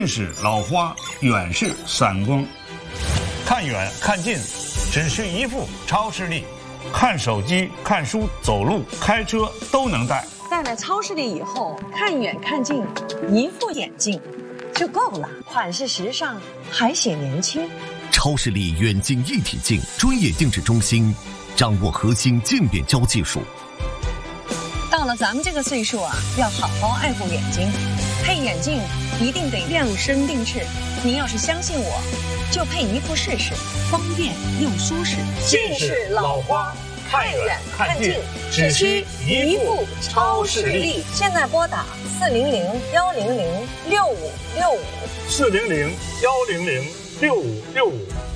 近视、老花、远视、散光，看远看近，只需一副超视力，看手机、看书、走路、开车都能戴。 戴了超视力以后，看远看近，一副眼镜就够了，款式时尚，还显年轻。 超视力远近一体镜专业定制中心，掌握核心渐变焦技术。 到了咱们这个岁数啊，要好好爱护眼睛，配眼镜一定得量身定制。您要是相信我，就配一副试试，方便又舒适。 近视、老花，看远看近，只需一副超视力。 现在拨打 400-100-6565。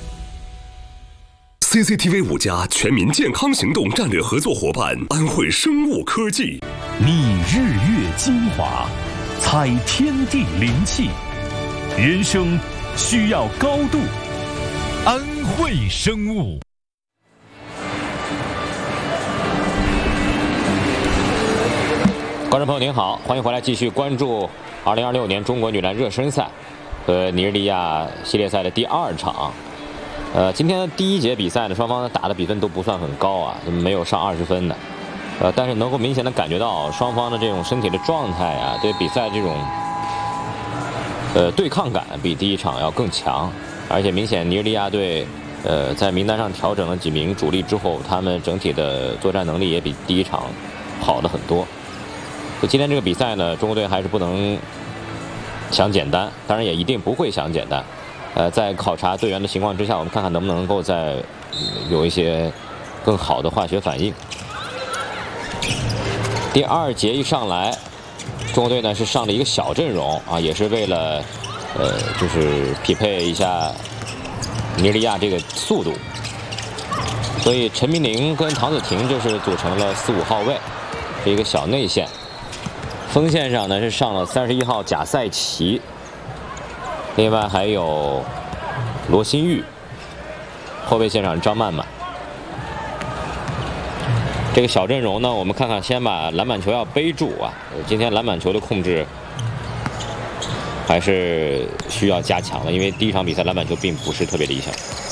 CCTV 5家全民健康行动战略合作伙伴安慧生物科技， 觅日月精华，采天地灵气，人生需要高度，安慧生物。 观众朋友您好，欢迎回来继续关注2026年中国女篮热身赛和尼日利亚系列赛的第2场。今天第一节比赛呢，双方打的比分都不算很高啊，没有上20分的。但是能够明显的感觉到双方的这种身体的状态啊，对比赛这种对抗感比第一场要更强，而且明显尼日利亚队在名单上调整了几名主力之后，他们整体的作战能力也比第一场好了很多。所以今天这个比赛呢，中国队还是不能想简单，当然也一定不会想简单。在考察队员的情况之下，我们看看能不能够再有一些更好的化学反应。第2节一上来，中国队呢是上了一个小阵容啊，也是为了就是匹配一下尼日利亚这个速度。所以陈明玲跟唐子婷这是组成了4、5号位，是一个小内线。锋线上呢是上了31号贾赛奇。另外还有罗新玉，后卫线上张曼曼。这个小阵容呢，我们看看，先把篮板球要背住啊。今天篮板球的控制还是需要加强的，因为第一场比赛篮板球并不是特别理想。